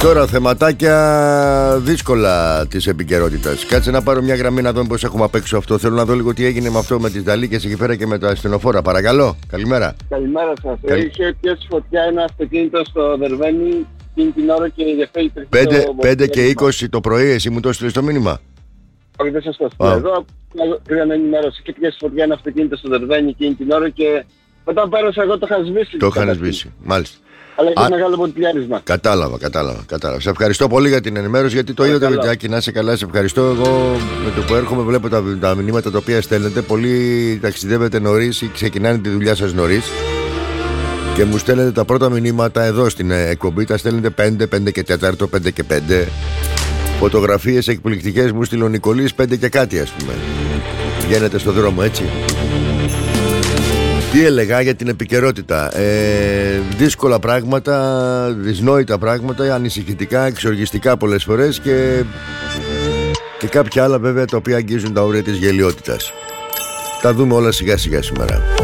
Τώρα θεματάκια δύσκολα της επικαιρότητας. Κάτσε να πάρω μια γραμμή να δω πως έχουμε απ' έξω αυτό. Θέλω να δω λίγο τι έγινε με αυτό, με τις δαλίκες εκεί πέρα και με τα ασθενοφόρα. Παρακαλώ, καλημέρα. Καλημέρα σας. Είχε πιέσει φωτιά ένα αυτοκίνητο στο Δερβαίνι εκείνη την ώρα και γι' αυτό υπήρχε 5 και 20 το πρωί, εσύ μου το έστειλες το μήνυμα? Όχι, δεν σας το έστειλα. Εδώ πήρα μια ενημέρωση. Είχε πιέσει φωτιά ένα αυτοκίνητο στο Δερβαίνι εκείνη την ώρα και όταν πέρασα εγώ το είχα σβήσει. Το είχαν σβήσει, μάλιστα. Αλλά έχει μεγάλο ποτηλιάρισμα. Κατάλαβα. Σε ευχαριστώ πολύ για την ενημέρωση, γιατί το είδατε, Βιντεάκι, να είσαι καλά. Σε ευχαριστώ. Εγώ με το που έρχομαι βλέπω τα μηνύματα τα οποία στέλνετε. Πολλοί ταξιδεύετε νωρίς ή ξεκινάνε τη δουλειά σας νωρίς και μου στέλνετε τα πρώτα μηνύματα εδώ στην εκπομπή. Τα στέλνετε 5 και 4, 5 και 5. Φωτογραφίες εκπληκτικές μου στείλει ο Νικολής, 5 και κάτι, ας πούμε. Βγαίνετε στο δρόμο, έτσι. Τι έλεγα για την επικαιρότητα? Δύσκολα πράγματα, δυσνόητα πράγματα, ανησυχητικά, εξοργιστικά πολλές φορές και κάποια άλλα βέβαια τα οποία αγγίζουν τα όρια της γελιότητας. Τα δούμε όλα σιγά σιγά σήμερα.